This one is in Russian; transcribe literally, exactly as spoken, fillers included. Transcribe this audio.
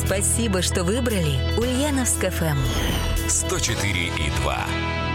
Спасибо, что выбрали Ульяновск эф эм. сто четыре и два.